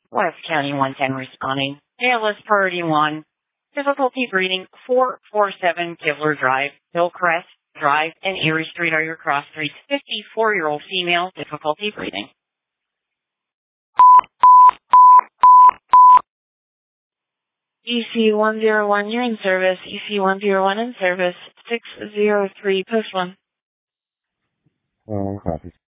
West County 110 responding. ALS Priority 1. Difficulty breathing 447 Kibler Drive, Hillcrest Drive, and Erie Street are your cross streets. 54-year-old female, difficulty breathing. EC101, you're in service. EC101 in service. 603, post 1. Copy.